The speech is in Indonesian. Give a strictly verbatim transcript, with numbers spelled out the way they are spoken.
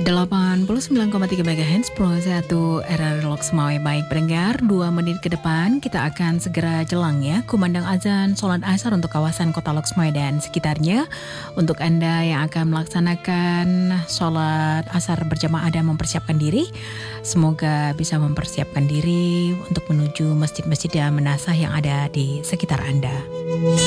delapan puluh sembilan koma tiga megahertz Pro satu R R Loks Mawe. Baik pendengar, dua menit ke depan kita akan segera jelang ya kumandang azan sholat asar untuk kawasan kota Loks Mawe dan sekitarnya. Untuk Anda yang akan melaksanakan sholat asar berjamaah dan mempersiapkan diri, semoga bisa mempersiapkan diri untuk menuju masjid-masjid dan menasah yang ada di sekitar Anda.